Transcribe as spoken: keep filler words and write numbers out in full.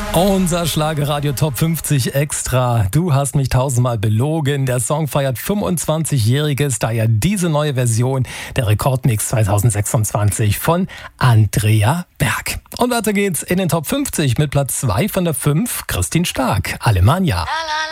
Unser Schlagerradio Top fünfzig Extra. Du hast mich tausendmal belogen. Der Song feiert fünfundzwanzigjähriges, daher diese neue Version der Rekordmix zwanzig sechsundzwanzig von Andrea Berg. Und weiter geht's in den Top fünfzig mit Platz zwei von der fünf, Christine Stark, Alemannia.